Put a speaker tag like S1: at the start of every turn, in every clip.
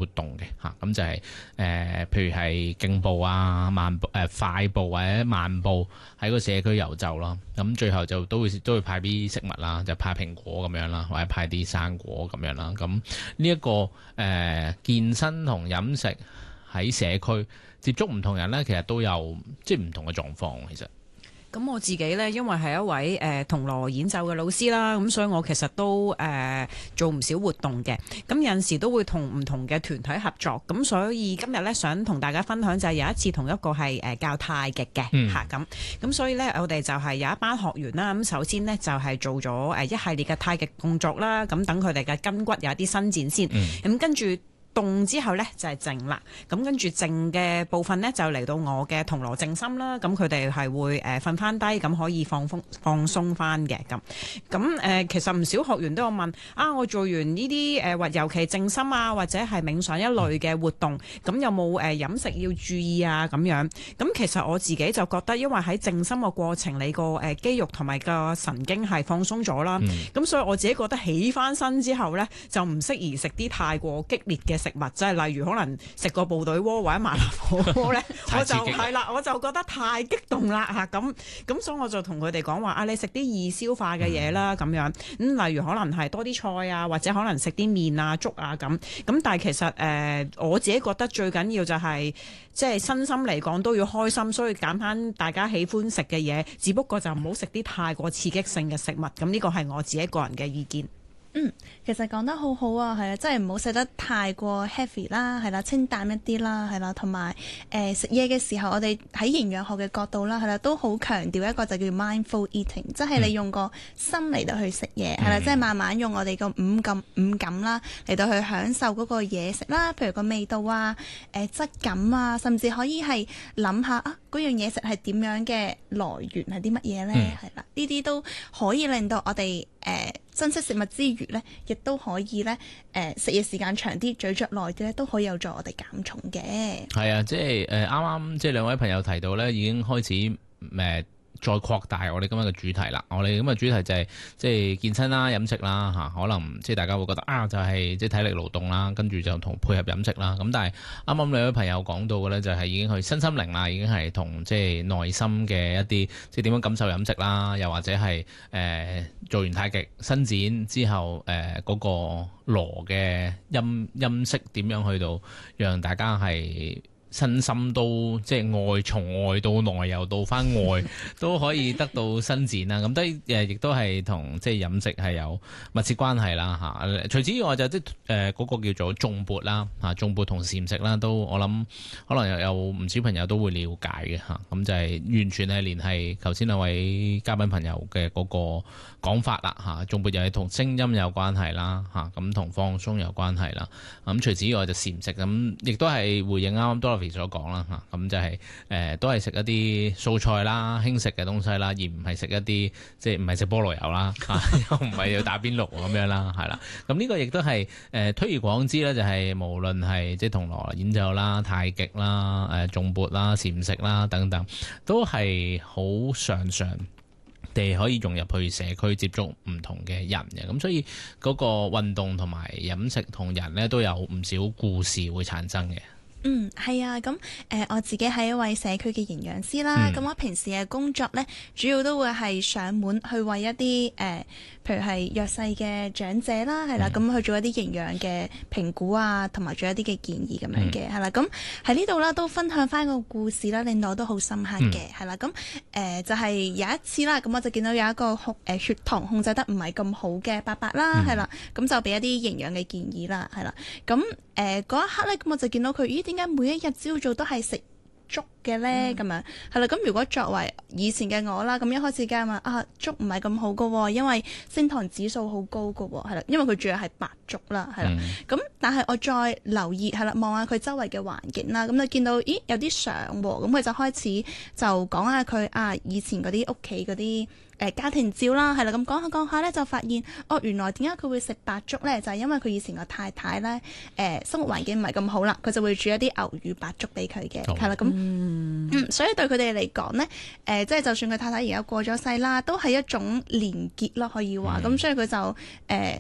S1: 活動嘅嚇，咁就係譬如係競步啊、慢步、快步或者慢步喺個社區遊走啦。咁最後就都會派啲食物啦，就派蘋果咁樣啦，或者派啲生果咁樣啦。咁呢一個健身同飲食喺社區接觸唔同人咧，其實都有即係唔同嘅狀況其實。
S2: 咁我自己呢，因為係一位銅鑼演奏嘅老師啦，咁所以我其實都做唔少活動嘅。咁有陣時都會同唔同嘅團體合作。咁所以今日呢，想同大家分享就係有一次同一個係教太極嘅嚇咁。咁所以呢，我哋就係有一班學員啦。咁首先呢，就係做咗一系列嘅太極動作啦。咁等佢哋嘅筋骨有一啲伸展先。咁跟住動之後呢，就係靜啦，咁跟住靜嘅部分呢，就嚟到我嘅銅鑼靜心啦，咁佢哋係會瞓翻低，咁可以放鬆翻嘅咁其實唔少學員都有問我做完呢啲或尤其靜心啊或者係冥想一類嘅活動，咁有冇飲食要注意啊咁樣？咁其實我自己就覺得，因為喺靜心嘅過程，你個肌肉同埋個神經係放鬆咗啦，咁所以我自己覺得起翻身之後呢，就唔適宜食啲太過激烈嘅食物，即係例如可能食個部隊鍋或者麻辣火鍋咧，我就覺得太激動啦嚇咁，所以我就同佢哋講話你食啲易消化嘅嘢啦咁樣，例如可能係多啲菜啊，或者可能食啲麵啊、粥啊咁，但係其實我自己覺得最緊要就係即係身心嚟講都要開心，所以揀翻大家喜歡食嘅嘢，只不過就唔好食啲太過刺激性嘅食物，咁呢個係我自己個人嘅意見。
S3: 其實講得好好啊，係啊，真係唔好食得太過 heavy 啦，係啦，清淡一啲啦，係啦，同埋食嘢嘅時候，我哋喺營養學嘅角度啦，係啦，都好強調一個就叫 mindful eating，即係你用個心嚟到去食嘢，係啦，即係慢慢用我哋個五感啦嚟到去享受嗰個嘢食啦，譬如個味道啊、質感啊，甚至可以係諗下嗰樣嘢食係點樣嘅來源係啲乜嘢呢？係啦，呢啲都可以令到我哋珍惜食物之餘呢，亦都可以呢食嘢時間長啲、咀嚼耐啲呢，都可以有助我哋減重嘅。
S1: 係啊，即係啱啱即係兩位朋友提到呢，已經開始再擴大我哋今日嘅主題啦。我哋今日主題就係即係健身啦、飲食啦嚇，可能即係大家會覺得就係即係體力勞動啦，跟住就同配合飲食啦。咁但係啱啱兩位朋友講到嘅咧，就係已經去身心靈啦，已經係同即係內心嘅一啲即係點樣感受飲食啦，又或者係做完太極伸展之後嗰個鑼嘅音色點樣去到讓大家係身心都即係從外到內又到翻外都可以得到伸展啦，咁亦都係同即係飲食係有密切關係啦嚇。除此以外就即係嗰個叫做頌缽啦嚇，頌缽同禪食啦，都我諗可能有唔少朋友都會了解嘅嚇。咁就係完全係聯繫頭先兩位嘉賓朋友嘅嗰個講法啦嚇。頌缽又係同聲音有關係啦嚇，咁同放鬆有關係啦。咁除此以外就禪食，咁亦都係回應啱啱所講啦嚇，咁就係都係食一啲素菜啦、輕食嘅東西啦，而唔係食一啲即係唔係食菠蘿油啦嚇，又唔係要打邊爐咁樣啦，係啦。咁呢個亦都係推而廣之咧，就係無論係即係銅鑼演奏啦、太極啦、頌缽啦、禪食啦等等，都係好常地可以融入去社區接觸唔同嘅人嘅。咁所以嗰個運動同埋飲食同人咧都有唔少故事會產生嘅。
S3: 係啊，咁我自己係一位社區嘅營養師啦，咁我平時嘅工作呢，主要都會係上門去為一啲譬如係弱勢嘅長者啦，係啦，咁去做一啲營養嘅評估啊，同埋做一啲嘅建議咁樣嘅，係啦，咁喺呢度啦都分享翻個故事啦，令到我都好深刻嘅，係啦，咁就係有一次啦，咁我就見到有一個血糖控制得唔係咁好嘅伯伯啦，係啦，咁就俾一啲營養嘅建議啦，係啦，咁嗰一刻咧，咁我就見到佢，點解每一日朝早都係食粥嘅咧？咁樣係啦，咁如果作為以前嘅我啦，咁一開始梗係話粥唔係咁好噶喎，因為升糖指數好高噶喎，係啦，因為佢主要係白粥啦，係啦，咁但係我再留意係啦，望下佢周圍嘅環境啦，咁就見到有啲相喎，咁佢就開始就講下佢以前嗰啲屋企嗰啲家庭照啦，係啦，咁講下咧就發現原來點解佢會食白粥咧？就係因為佢以前個太太咧生活環境唔係咁好啦，佢就會煮一啲牛乳白粥俾佢嘅，係啦，咁所以對佢哋嚟講咧，即係就算佢太太而家過咗世啦，都係一種連結咯，可以話，咁所以佢就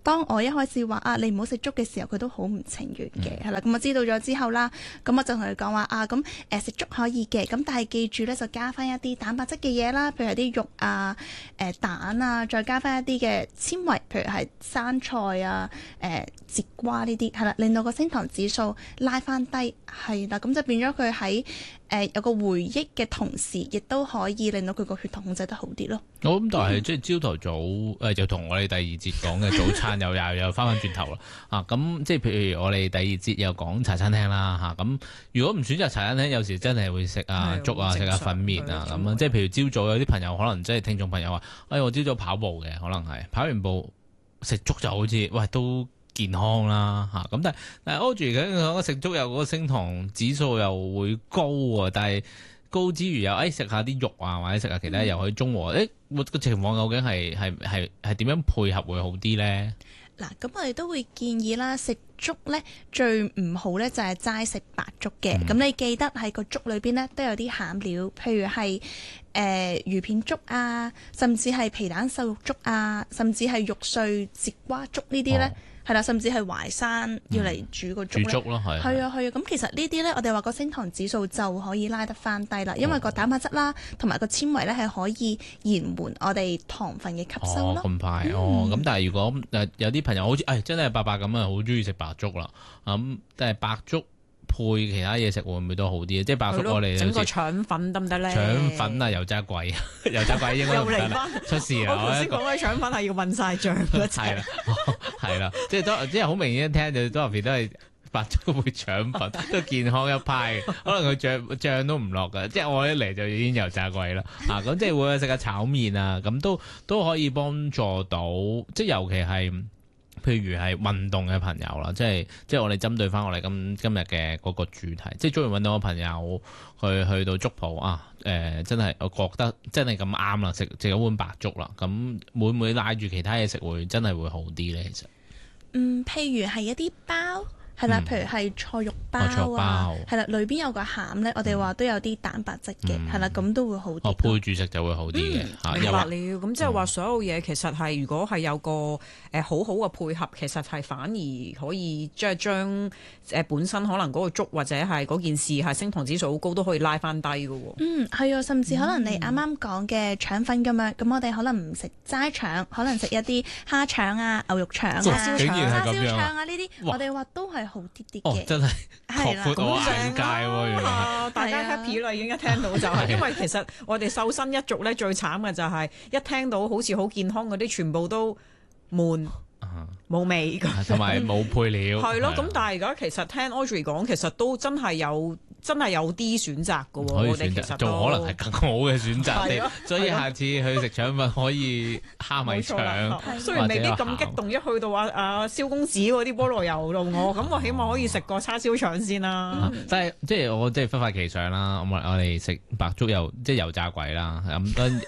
S3: 當我一開始話你唔好食粥嘅時候，佢都好唔情願嘅，係啦。咁我知道咗之後啦，咁我就同佢講話咁食粥可以嘅，咁但係記住咧就加翻一啲蛋白質嘅嘢啦，譬如係啲肉啊、蛋啊，再加翻一啲嘅纖維，譬如係生菜啊、節瓜呢啲，係啦，令到個升糖指數拉翻低，係啦，咁就變咗佢喺有個回憶嘅同時，亦都可以令到佢個血糖控制得好啲咯。
S1: 咁但係即係朝頭早就同我哋第二節講嘅早餐又翻轉頭啦。咁即係譬如我哋第二節又講茶餐廳啦咁如果唔選擇茶餐廳，有時真係會食粥啊，食下粉麵啊咁啊。即係譬如朝早有啲朋友可能即係聽眾朋友話，我朝早跑步嘅，可能係跑完步食粥就好似都健康啦咁，但係 Audrey 講食粥又嗰個升糖指數又會高啊，但係高之餘又食下啲肉啊，或者食下其他又可以中和。個情況究竟係點樣配合會好啲咧？
S3: 嗱，咁我哋都會建議啦，食粥咧最唔好咧就係齋食白粥嘅。咁你記得喺個粥裏邊咧都有啲餡料，譬如係魚片粥啊，甚至係皮蛋瘦肉粥啊，甚至係肉碎節瓜粥呢啲咧。係啦，甚至係淮山要嚟煮個粥咧，
S1: 煮粥咯，係啊。
S3: 咁其實呢啲咧，我哋話個升糖指數就可以拉得翻低啦，因為個蛋白質啦，同埋個纖維咧係可以延緩我哋糖分嘅吸收咯。
S1: 咁快咁但係如果有啲朋友好似真係伯伯咁啊，好中意食白粥啦。但係白粥配其他嘢食會唔會都好啲？即係白粥我哋
S2: 整個腸粉得唔得咧？
S1: 腸粉啊，油炸鬼，油炸鬼應該唔得啦，出事啦！
S2: 我頭先講嘅腸粉係要混晒醬嗰隻。
S1: 係啦，即係好明顯一聽就多入邊都係白粥配腸粉，都健康一派。可能佢醬都唔落噶，即係我一嚟就已經油炸鬼啦。咁即係會食下炒麵啊，咁都可以幫助到，即係尤其係。譬如係運動嘅朋友啦，即係我哋針對翻我哋今日嘅嗰個主題，即係中意運動嘅朋友去到粥鋪真係我覺得真係咁啱啦，食一碗白粥啦，咁會唔會拉住其他嘢食會真係會好啲咧？其實
S3: 譬如係一啲包。係啦，譬如係菜肉包啊，係啦，裏邊有個餡咧，我哋話都有啲蛋白質嘅，係啦，咁都會好啲。
S1: 配住食就會好啲嘅。
S2: 明白了，咁即係話所有嘢其實係如果係有個好好嘅配合，其實係反而可以即係將本身可能嗰個粥或者係嗰件事係升糖指數好高都可以拉翻低嘅喎。
S3: 係啊，甚至可能你啱啱講嘅腸粉咁樣，咁我哋可能唔食齋腸，可能食一啲蝦腸啊、牛肉腸啊、叉燒腸啊呢啲，我哋話都係好啲啲嘅，
S1: 真係擴闊我眼界喎！原來
S2: 大家 happy 啦，已經一聽到就係，因為其實我哋瘦身一族咧最慘嘅就係一聽到好似好健康嗰啲，全部都悶冇味，
S1: 同埋冇配料。
S2: 係咯，咁但係而家其實聽 Audrey 講，其實都真係有啲選擇嘅喎，我哋其實
S1: 仲可能係更好嘅選擇，所以下次去食腸粉可以蝦米腸，
S2: 雖然未必咁激動，一去到阿蕭公子嗰啲菠蘿油到我，咁我起碼可以食個叉燒腸先啦。
S1: 但係即係我即係忽發奇想啦，我哋食白粥又即係油炸鬼啦，咁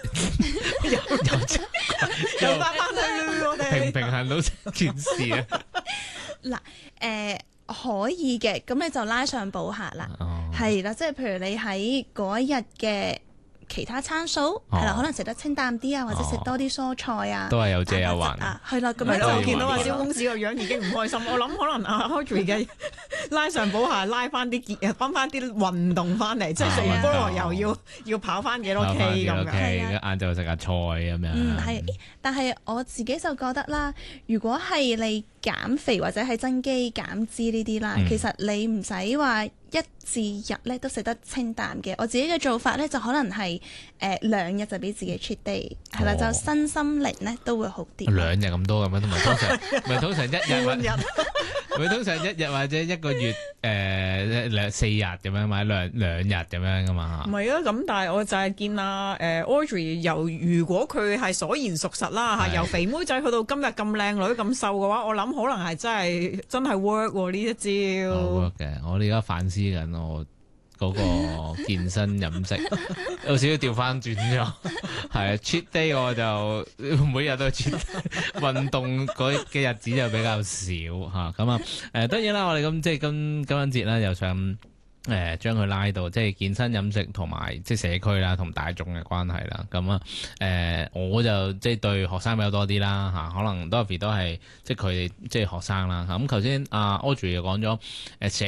S2: 又翻去我哋
S1: 平衡到件事啊！
S3: 嗱，可以嘅，咁你就拉上補下啦，係啦，即係譬如你喺嗰一日嘅其他餐數係啦，可能食得清淡啲啊，或者食多啲蔬菜啊，
S1: 都係有借有還
S3: 啊，係啦，咁樣
S2: 我見到阿蕭公子個樣已經唔開心，我諗可能阿 Audrey 嘅拉上補下，拉翻啲翻啲運動翻嚟，即係食完菠蘿油要跑翻幾多 K 咁樣，
S1: 晏晝食下菜咁樣。
S3: 係，但係我自己就覺得啦，如果係你減肥或者係增肌減脂呢啲啦，其實你唔使話一至日咧都食得清淡嘅。我自己嘅做法咧就可能係2日就俾自己 cheat day， 係啦，就身心靈咧都會好啲。
S1: 2日咁多咁樣，同埋通常1日或咪通常1日或者1個月4日咁樣，或者兩日咁樣噶嘛。
S2: 唔係啊，咁但係我就係見阿Audrey 如果佢係所言屬實啦嚇，由肥妹仔去到今日咁靚女咁瘦嘅話，我諗可能係真係 work 喎呢一招。
S1: work 嘅，我哋而家反思緊我嗰個健身飲食，有少少調翻轉咗。係 cheat day 我就每日都 cheat， 運動嗰嘅日子就比較少嚇。咁當然啦，我哋即係今晚節啦，又想將佢拉到即係健身飲食同埋即係社區啦，同大眾嘅關係啦。咁啊我就即係對學生比較多啲啦嚇，可能 Dorothy 都係即係佢哋即係學生啦。咁頭先阿 Audrey 又講咗社